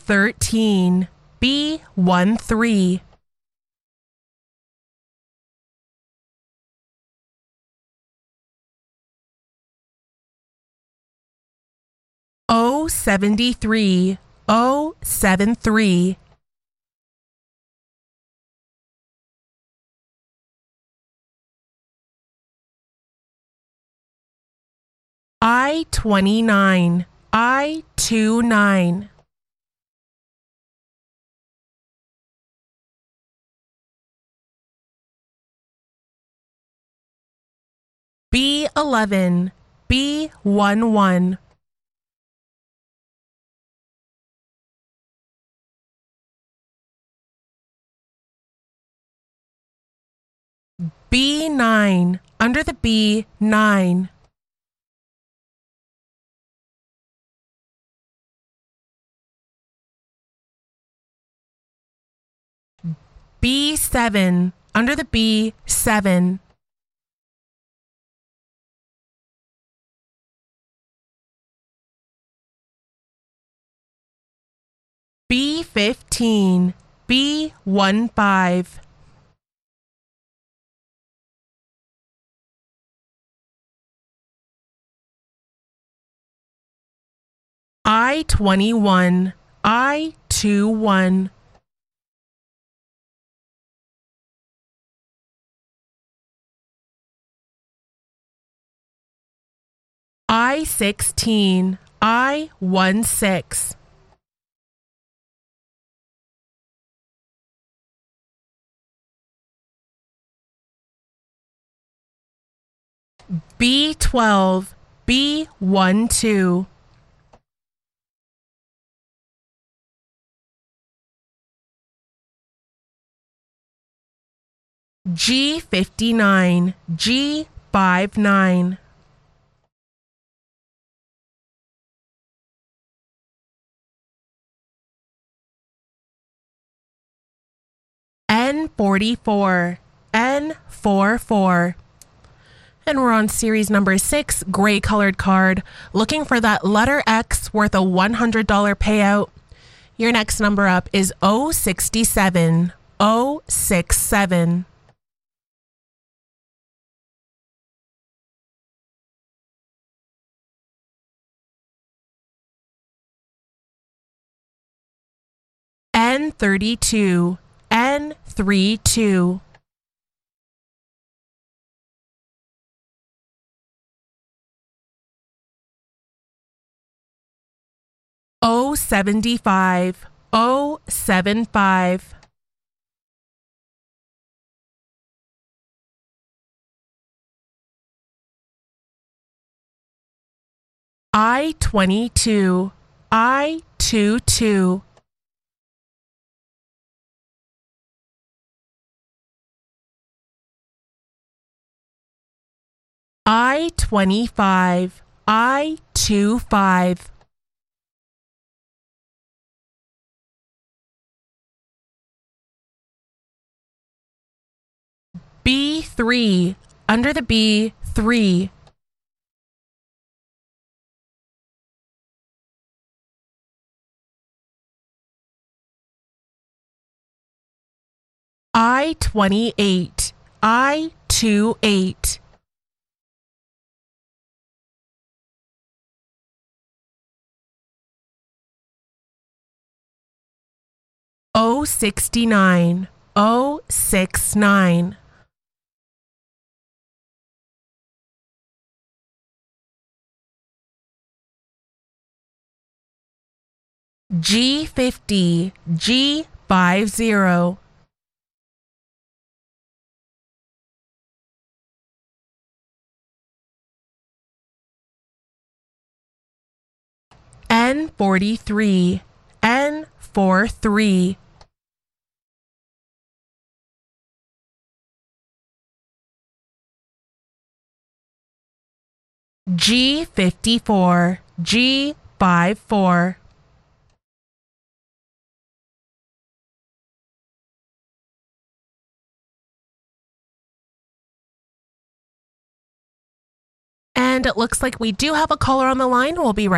13, B13. O73, O73. I29, I29. B11, B11. B9, under the B, 9. B7, under the B, 7. B15, B15. I21, I21. I16, I16. B12, B12. G59, G59. N44, N44. And we're on series number 6, gray colored card, looking for that letter X worth a $100 payout. Your next number up is 067, 067. N32, N32. O75, O75. I22, I22. I25, I25. B3, under the B, 3. I28, I28. O69, O69. G50, G50. N43, N43. G54, G54. And it looks like we do have a caller on the line. We'll be right